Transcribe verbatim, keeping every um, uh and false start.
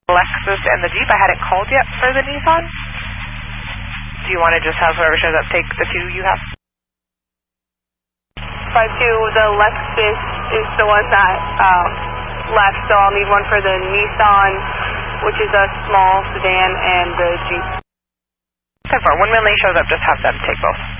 Lexus and the Jeep. I hadn't called yet for the Nissan. Do you want to just have whoever shows up take the two you have? five two, the Lexus is the one that um, left, so I'll need one for the Nissan, which is a small sedan, and the Jeep. ten four, when Manley shows up, just have them take both.